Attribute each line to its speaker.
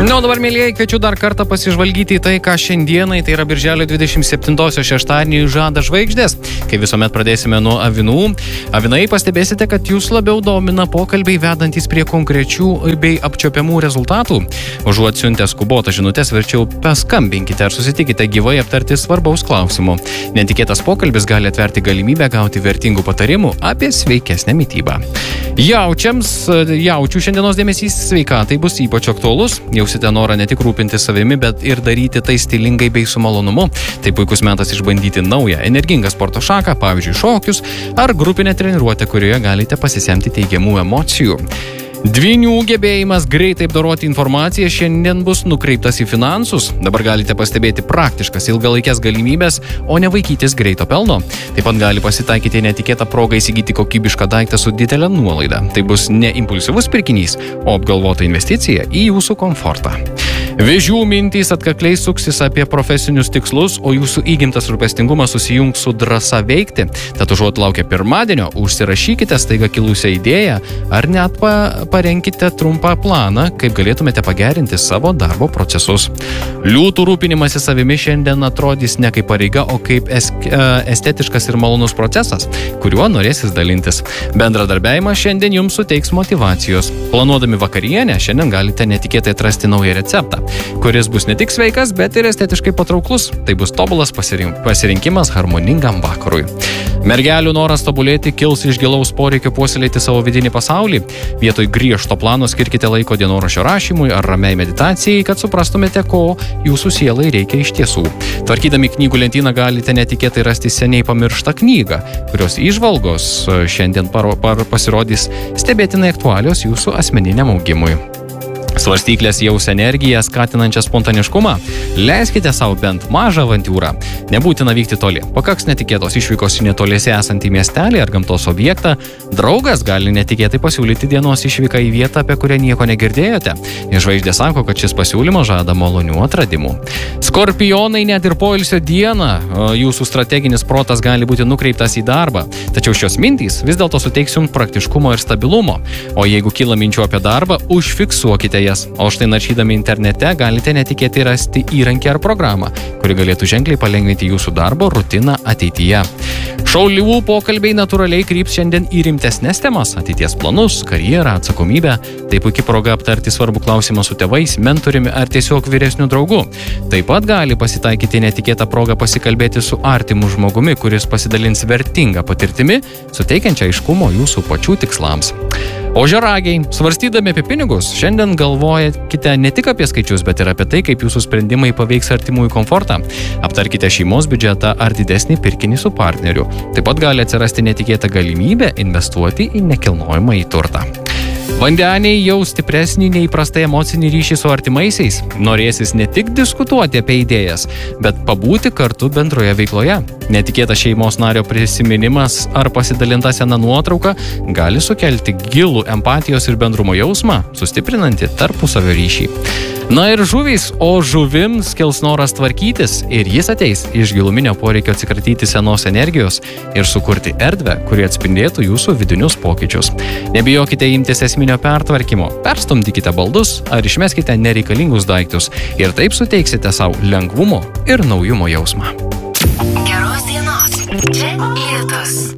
Speaker 1: O dabar, mėlyjei, kviečiu dar kartą pasižvalgyti į tai, ką šiandienai, tai yra birželio 27-osios šeštadienį žada žvaigždės. Kai visuomet pradėsime nuo avinų. Avinai, pastebėsite, kad jūs labiau domina pokalbiai vedantys prie konkrečių bei apčiopiamų rezultatų. Užuot siuntę skubotą žinutės, verčiau paskambinkite ar susitikite gyvai aptarti svarbaus klausimo. Netikėtas pokalbis gali atverti galimybę gauti vertingų patarimų apie sveikesnę mitybą. Jaučių šiandienos dėmesys sveikatai bus ypač aktualus. Jausite norą ne tik rūpinti savimi, bet ir daryti tai stilingai bei su malonumu. Tai puikus metas išbandyti naują energingą sporto šaką, pavyzdžiui, šokius ar grupinę treniruotę, kurioje galite pasisemti teigiamų emocijų. Dvynių gebėjimas greitai apdoroti informaciją šiandien bus nukreiptas į finansus. Dabar galite pastebėti praktiškas ilgalaikės galimybės, o ne vaikytis greito pelno. Taip pat gali pasitaikyti netikėtą progą įsigyti kokybišką daiktą su didelė nuolaida. Tai bus ne impulsyvus pirkinys, o apgalvota investicija į jūsų komfortą. Vėžių mintys atkakliai suksis apie profesinius tikslus, o jūsų įgimtas rūpestingumas susijungs su drąsa veikti. Tad užuot laukę pirmadienio, užsirašykite staiga kilusią idėją ar net parenkite trumpą planą, kaip galėtumėte pagerinti savo darbo procesus. Liūtų rūpinimasis savimi šiandien atrodys ne kaip pareiga, o kaip estetiškas ir malonus procesas, kuriuo norėsis dalintis. Bendradarbiavimas šiandien jums suteiks motyvacijos. Planuodami vakarienę, šiandien galite netikėtai atrasti naują receptą, kuris bus ne tik sveikas, bet ir estetiškai patrauklus. Tai bus tobulas pasirinkimas harmoningam vakarui. Mergelių noras tobulėti kils iš gilaus poreikio puoselėti savo vidinį pasaulį. Vietoj griežto plano skirkite laiko dienoraščio rašymui ar ramiai meditacijai, kad suprastumėte, ko jūsų sielai reikia iš tiesų. Tvarkydami knygų lentyną galite netikėtai rasti seniai pamirštą knygą, kurios įžvalgos šiandien pasirodys stebėtinai aktualios jūsų asmeniniam augimui. Svarstyklės jaus energiją, skatinančią spontaniškumą. Leiskite savo bent mažą avantiūrą. Nebūtina vykti toli. Pakaks netikėtos išvykos į netoliese esantį miestelį ar gamtos objektą. Draugas gali netikėtai pasiūlyti dienos išvyką į vietą, apie kurią nieko negirdėjote. Žvaigždė sako, kad šis pasiūlymas žada malonių atradimų. Skorpionai, net ir poilsio dieną jūsų strateginis protas gali būti nukreiptas į darbą. Tačiau šios mintys vis dėlto suteiks jums praktiškumo ir stabilumo. O jeigu kyla minčių apie darbą, užfiksuokite jas. O štai naršydami internete galite netikėtai rasti įrankį ar programą, kuri galėtų ženkliai palengvinti jūsų darbo rutiną ateityje. Šaulių pokalbiai natūraliai kryps šiandien į rimtesnes temas - ateities planus, karjerą, atsakomybę. Tai puikia proga aptarti svarbų klausimą su tėvais, mentoriumi ar tiesiog vyresniu draugu. Taip pat gali pasitaikyti netikėta proga pasikalbėti su artimu žmogumi, kuris pasidalins vertingą patirtimi, suteikiančią aiškumo jūsų pačių tikslams. Ožiaragiai, svarstydami apie pinigus, šiandien galvojate ne tik apie skaičius, bet ir apie tai, kaip jūsų sprendimai paveiks artimųjų komfortą. Aptarkite šeimos biudžetą ar didesnį pirkinį su partneriu. Taip pat gali atsirasti netikėta galimybė investuoti į nekilnojamąjį turtą. Vandeniai jau stipresnį neįprastai emocinį ryšį su artimaisiais. Norėsis ne tik diskutuoti apie idėjas, bet pabūti kartu bendroje veikloje. Netikėtas šeimos nario prisiminimas ar pasidalinta sena nuotrauka gali sukelti gilų empatijos ir bendrumo jausmą, sustiprinantį tarpusavio ryšį. Na ir žuvys, o žuvims kils noras tvarkytis ir jis ateis iš giluminio poreikio atsikratyti senos energijos ir sukurti erdvę, kuri atspindėtų jūsų vidinius pokyčius. Nebijokite imtis esminio pertvarkymo, perstumdykite baldus ar išmeskite nereikalingus daiktus ir taip suteiksite savo lengvumo ir naujumo jausmą.
Speaker 2: Geros dienos. Čia Lietus.